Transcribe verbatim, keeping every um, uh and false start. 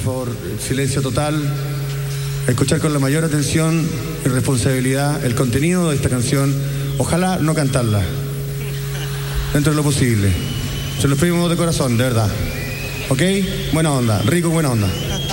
favor, silencio total. Escuchar con la mayor atención y responsabilidad el contenido de esta canción. Ojalá no cantarla, dentro de lo posible. Se los pedimos de corazón, de verdad. ¿Ok? Buena onda, rico, buena onda.